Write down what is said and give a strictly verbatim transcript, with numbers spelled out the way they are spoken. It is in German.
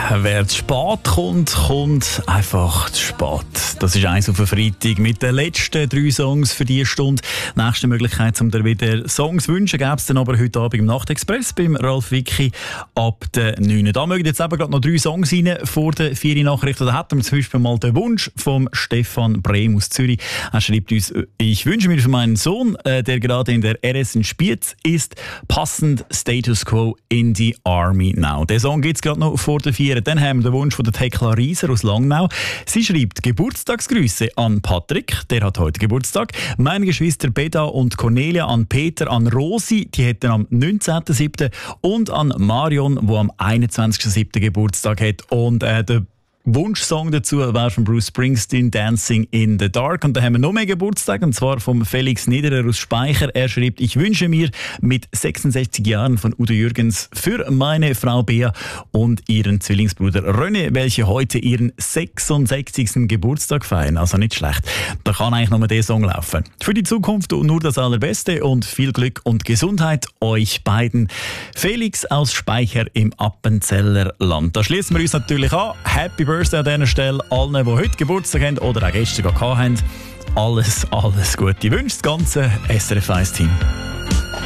wer zu spät kommt, kommt einfach zu spät. Das ist eins auf den Freitag mit den letzten drei Songs für diese Stunde. Nächste Möglichkeit, um dir wieder Songs zu wünschen, gäbe es dann aber heute Abend im Nachtexpress beim Ralf Wicki ab der neun. Da mögen jetzt eben gerade noch drei Songs rein vor der vier Nachricht. Da hätten wir zum Beispiel mal den Wunsch vom Stefan Brehm aus Zürich. Er schreibt uns: Ich wünsche mir für meinen Sohn, der gerade in der R S in Spiez ist, passend Status Quo in the Army Now. Den Song gibt es gerade noch vor der vier. Dann haben wir den Wunsch von der Thekla Rieser aus Langnau. Sie schreibt Geburtstagsgrüße an Patrick, der hat heute Geburtstag. Meine Geschwister Beda und Cornelia, an Peter, an Rosi, die hätten am neunzehnten siebten und an Marion, wo am einundzwanzigsten siebten Geburtstag hat. Und äh, der Wunschsong dazu wäre von Bruce Springsteen, Dancing in the Dark. Und da haben wir noch mehr Geburtstag, und zwar vom Felix Niederer aus Speicher. Er schreibt: Ich wünsche mir mit sechsundsechzig Jahren von Udo Jürgens für meine Frau Bea und ihren Zwillingsbruder René, welche heute ihren sechsundsechzigsten Geburtstag feiern. Also nicht schlecht. Da kann eigentlich nur dieser Song laufen. Für die Zukunft nur das Allerbeste und viel Glück und Gesundheit euch beiden. Felix aus Speicher im Appenzeller Land. Da schließen wir uns natürlich an. Happy Birthday an dieser Stelle allen, die heute Geburtstag haben oder auch gestern gehabt haben. Alles, alles Gute. Ich wünsche das ganze S R F eins Team.